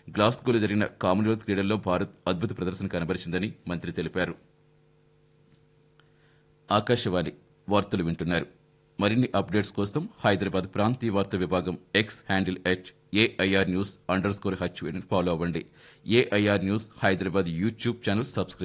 గ్లాస్గోలో జరిగిన కామన్వెల్త్ క్రీడల్లో భారత్ అద్భుత ప్రదర్శన కనబరిచిందని మంత్రి తెలిపారు. ఆకాశవాణి వార్తలు వింటున్నారు. మరిన్ని అప్డేట్స్ కోసం హైదరాబాద్ ప్రాంతీయ వార్తా విభాగం X handle @AIR News_HN follow అవ్వండి. AIR news Hyderabad YouTube channel subscribe